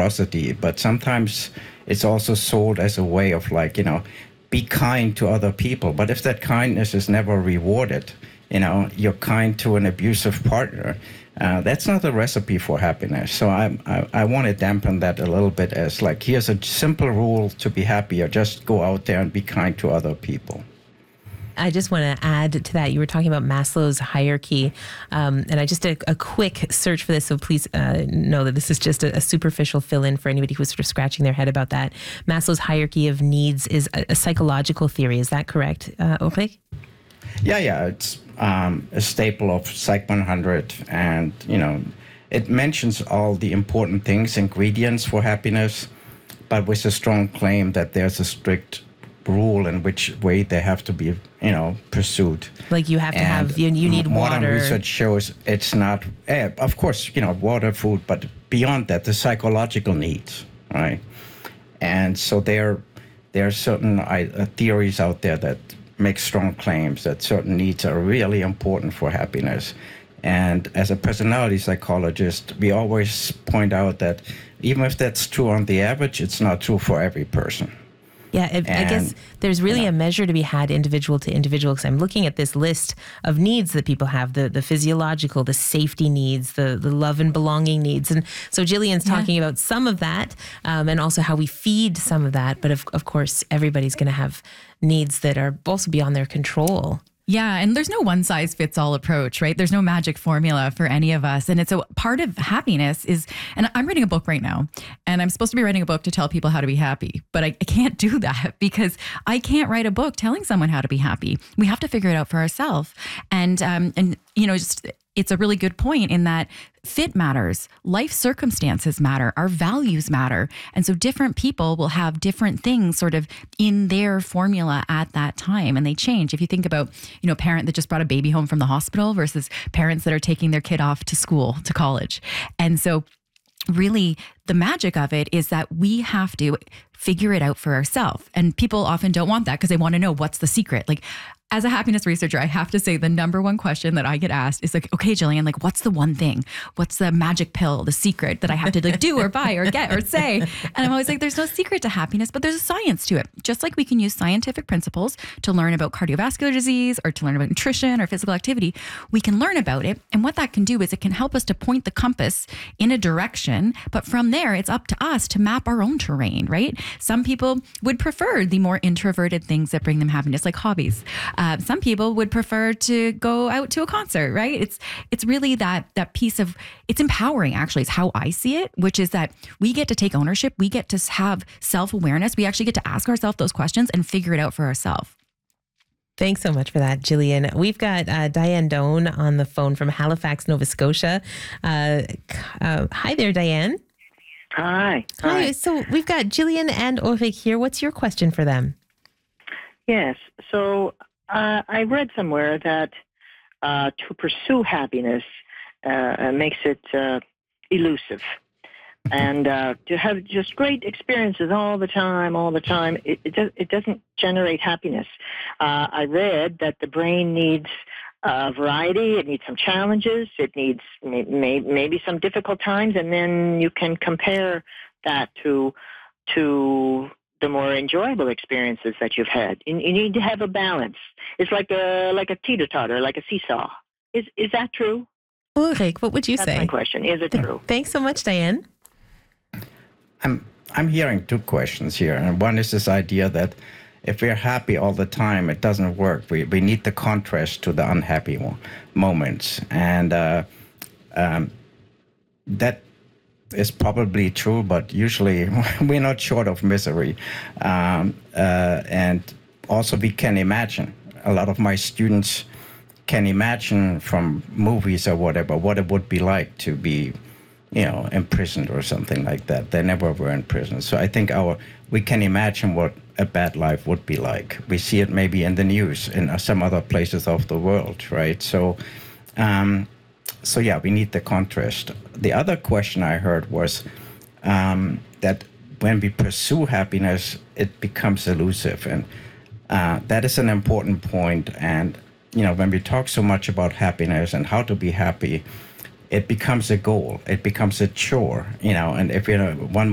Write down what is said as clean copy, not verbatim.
reciprocity, but sometimes it's also sold as a way of like, be kind to other people. But if that kindness is never rewarded, you're kind to an abusive partner, that's not a recipe for happiness. So I want to dampen that a little bit as like, here's a simple rule to be happier. Just go out there and be kind to other people. I just want to add to that. You were talking about Maslow's hierarchy, and I just did a quick search for this, so please know that this is just a superficial fill-in for anybody who's sort of scratching their head about that. Maslow's hierarchy of needs is a psychological theory. Is that correct, Ulrich? Yeah. It's a staple of Psych 100, and, it mentions all the important things, ingredients for happiness, but with a strong claim that there's a strict rule in which way they have to be, pursued. Like you have to have, you need water. Modern research shows it's not, of course, water, food, but beyond that, the psychological needs, right? And so there are certain theories out there that make strong claims that certain needs are really important for happiness. And as a personality psychologist, we always point out that even if that's true on the average, it's not true for every person. Yeah, I guess there's really a measure to be had individual to individual, because I'm looking at this list of needs that people have, the physiological, the safety needs, the love and belonging needs. And so Jillian's talking about some of that and also how we feed some of that. But of course, everybody's going to have needs that are also beyond their control. Yeah. And there's no one size fits all approach, right? There's no magic formula for any of us. And it's a part of happiness is, and I'm reading a book right now, and I'm supposed to be writing a book to tell people how to be happy, but I can't do that because I can't write a book telling someone how to be happy. We have to figure it out for ourselves. And just, it's a really good point in that fit matters, life circumstances matter, our values matter. And so different people will have different things sort of in their formula at that time, and they change. If you think about, a parent that just brought a baby home from the hospital versus parents that are taking their kid off to school, to college. And so really the magic of it is that we have to figure it out for ourselves. And people often don't want that because they want to know what's the secret. Like, as a happiness researcher, I have to say the number one question that I get asked is like, okay, Jillian, like, what's the one thing? What's the magic pill, the secret that I have to like do or buy or get or say? And I'm always like, there's no secret to happiness, but there's a science to it. Just like we can use scientific principles to learn about cardiovascular disease or to learn about nutrition or physical activity, we can learn about it. And what that can do is it can help us to point the compass in a direction. But from there, it's up to us to map our own terrain, right? Some people would prefer the more introverted things that bring them happiness, like hobbies. Some people would prefer to go out to a concert, right? It's really that piece of, it's empowering actually is how I see it, which is that we get to take ownership. We get to have self-awareness. We actually get to ask ourselves those questions and figure it out for ourselves. Thanks so much for that, Jillian. We've got Diane Doan on the phone from Halifax, Nova Scotia. Hi there, Diane. Hi. So we've got Jillian and Ulrich here. What's your question for them? Yes. So I read somewhere that to pursue happiness makes it elusive. And to have just great experiences all the time, it doesn't generate happiness. I read that the brain needs variety, it needs some challenges, it needs maybe some difficult times, and then you can compare that to the more enjoyable experiences that you've had. You need to have a balance. It's like a teeter-totter, like a seesaw. Is that true? Ulrich, what would you say? That's my question. Is it true? Thanks so much, Diane. I'm hearing two questions here. And one is this idea that if we're happy all the time, it doesn't work. We need the contrast to the unhappy moments. And that is probably true, but usually we're not short of misery. And also we can imagine. A lot of my students can imagine from movies or whatever what it would be like to be, imprisoned or something like that. They never were in prison. So I think we can imagine what a bad life would be like. We see it maybe in the news in some other places of the world, right? So yeah, we need the contrast. The other question I heard was that when we pursue happiness, it becomes elusive. And that is an important point. And, when we talk so much about happiness and how to be happy, it becomes a goal. It becomes a chore, and if one